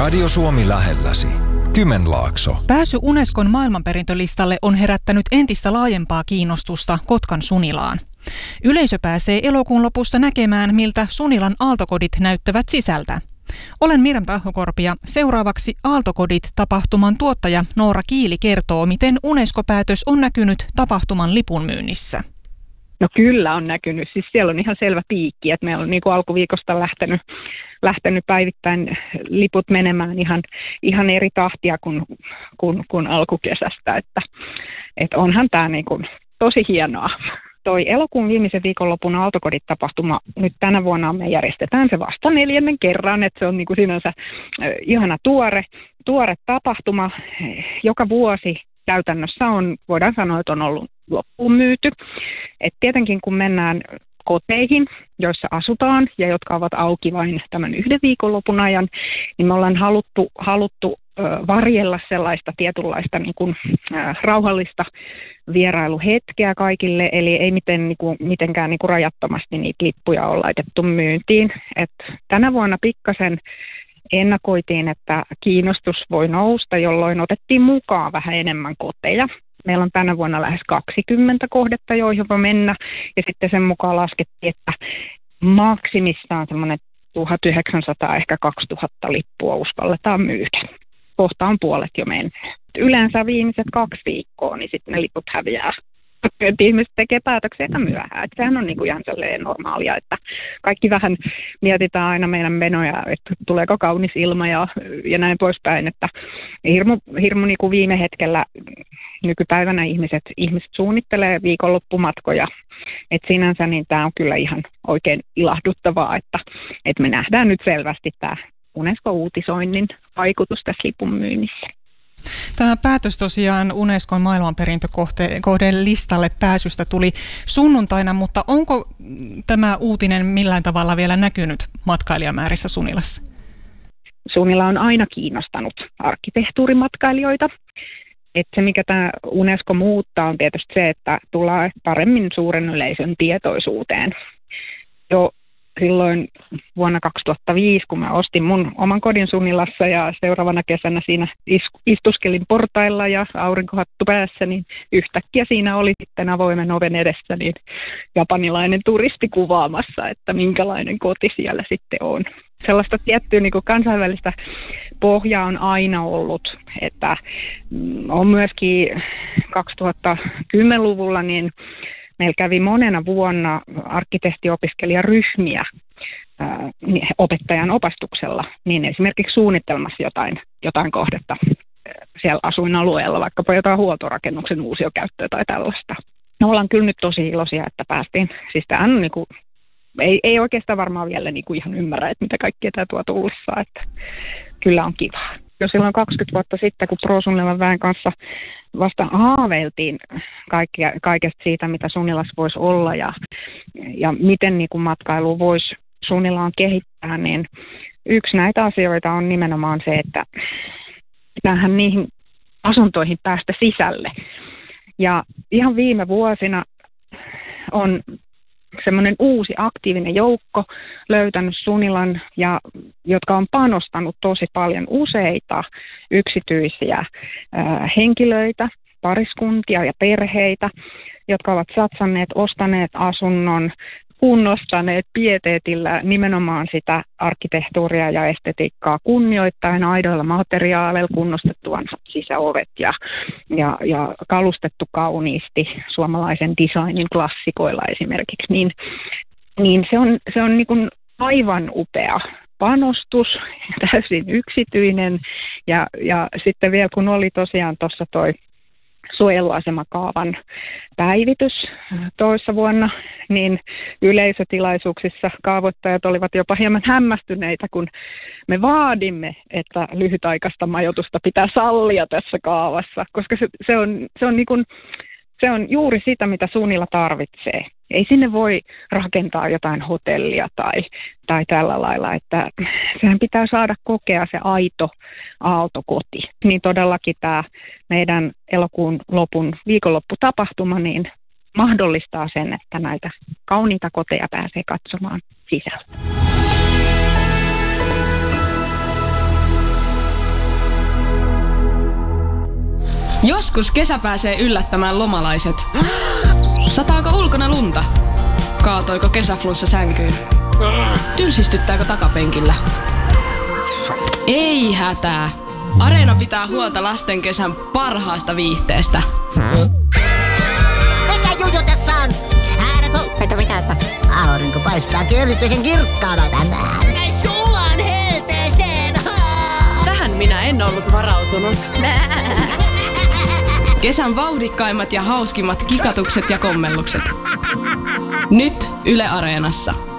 Radio Suomi lähelläsi. Kymenlaakso. Pääsy Unescon maailmanperintölistalle on herättänyt entistä laajempaa kiinnostusta Kotkan Sunilaan. Yleisö pääsee elokuun lopussa näkemään, miltä Sunilan aaltokodit näyttävät sisältä. Olen Miriam Tahokorpi ja seuraavaksi Aaltokodit-tapahtuman tuottaja Noora Kiili kertoo, miten Unesco-päätös on näkynyt tapahtuman lipunmyynnissä. No kyllä on näkynyt. Siis siellä on ihan selvä piikki, että meillä on niin kuin alkuviikosta lähtenyt päivittäin liput menemään ihan eri tahtia kuin alkukesästä. Että onhan tämä niin kuin tosi hienoa. Toi elokuun viimeisen viikonlopun Aaltokodit-tapahtuma nyt tänä vuonna me järjestetään se vasta 4. kerran, että se on niin kuin sinänsä ihana tuore tapahtuma. Joka vuosi käytännössä voidaan sanoa, että on ollut loppuun myyty. Et tietenkin kun mennään koteihin, joissa asutaan ja jotka ovat auki vain tämän 1 viikonlopun ajan, niin me ollaan haluttu varjella sellaista tietynlaista niin kuin, rauhallista vierailuhetkeä kaikille, eli ei mitenkään niin kuin rajattomasti niitä lippuja ole laitettu myyntiin. Et tänä vuonna pikkasen ennakoitiin, että kiinnostus voi nousta, jolloin otettiin mukaan vähän enemmän koteja. Meillä on tänä vuonna lähes 20 kohdetta, joihin voi mennä, ja sitten sen mukaan laskettiin, että maksimissaan semmoinen 1900, ehkä 2000 lippua uskalletaan myydä. Kohta on puolet jo mennyt. Yleensä viimeiset 2 viikkoa, niin sitten ne liput häviää. Ihmiset tekee päätöksiä myöhään. Että sehän on niin kuin ihan normaalia, että kaikki vähän mietitään aina meidän menoja, että tuleeko kaunis ilma ja näin poispäin. Että hirmu niin kuin viime hetkellä nykypäivänä ihmiset suunnittelee viikonloppumatkoja. Että sinänsä niin tämä on kyllä ihan oikein ilahduttavaa, että me nähdään nyt selvästi tämä Unesco-uutisoinnin vaikutus tässä lipun myynnissä. Tämä päätös tosiaan Unescon maailmanperintökohteen listalle pääsystä tuli sunnuntaina, mutta onko tämä uutinen millään tavalla vielä näkynyt matkailijamäärissä Sunilassa? Sunila on aina kiinnostanut arkkitehtuurimatkailijoita. Se, mikä tämä Unesco muuttaa, on tietysti se, että tullaan paremmin suuren yleisön tietoisuuteen. Jo silloin vuonna 2005, kun mä ostin mun oman kodin Sunilassa ja seuraavana kesänä siinä istuskelin portailla ja aurinkohattu päässä, niin yhtäkkiä siinä oli sitten avoimen oven edessä niin japanilainen turisti kuvaamassa, että minkälainen koti siellä sitten on. Sellaista tiettyä niin kuin kansainvälistä pohjaa on aina ollut, että on myöskin 2010-luvulla niin meillä kävi monena vuonna arkkitehtiopiskelijaryhmiä opettajan opastuksella, niin esimerkiksi suunnittelmassa jotain kohdetta siellä asuinalueella, vaikkapa jotain huoltorakennuksen uusiokäyttöä tai tällaista. Me ollaan kyllä nyt tosi iloisia, että päästiin. Siis tämä on niinku, ei oikeastaan varmaan vielä niinku ihan ymmärrä, että mitä kaikkea tämä tuo tullessaan, että kyllä on kivaa. Jo silloin 20 vuotta sitten, kun Pro-Sunilan väen kanssa vasta haaveiltiin kaikesta siitä, mitä Sunilassa voisi olla ja miten niin kuin matkailu voisi Sunilaan kehittää, niin yksi näitä asioita on nimenomaan se, että pitäähän niihin asuntoihin päästä sisälle. Ja ihan viime vuosina on semmoinen uusi aktiivinen joukko löytänyt Sunilan, jotka on panostanut tosi paljon useita yksityisiä henkilöitä, pariskuntia ja perheitä, jotka ovat satsanneet, ostaneet asunnon, kunnostaneet pieteetillä nimenomaan sitä arkkitehtuuria ja estetiikkaa kunnioittaen aidoilla materiaaleilla kunnostettu vanhat sisäovet ja kalustettu kauniisti suomalaisen designin klassikoilla esimerkiksi, niin se on niin kuin aivan upea panostus, täysin yksityinen ja sitten vielä kun oli tosiaan tuossa toi suojeluasemakaavan päivitys toissa vuonna, niin yleisötilaisuuksissa kaavoittajat olivat jopa hieman hämmästyneitä, kun me vaadimme, että lyhytaikaista majoitusta pitää sallia tässä kaavassa, koska se on juuri sitä, mitä Sunila tarvitsee. Ei sinne voi rakentaa jotain hotellia tai tällä lailla, että sehän pitää saada kokea se aito aaltokoti. Niin todellakin tämä meidän elokuun lopun viikonlopputapahtuma niin mahdollistaa sen, että näitä kauniita koteja pääsee katsomaan sisältä. Joskus kesä pääsee yllättämään lomalaiset. Sataako ulkona lunta? Kaatoiko kesäflunssa sänkyyn? Tylsistyttääkö takapenkillä? Ei hätää. Areena pitää huolta lasten kesän parhaasta viihteestä. Mikä juju tässä on? Että mitä, että aurinko paistaakin erityisen kirkkaana tänään. Näin sulan helteeseen! Tähän minä en ollut varautunut. Kesän vauhdikkaimmat ja hauskimmat kikatukset ja kommellukset. Nyt Yle Areenassa.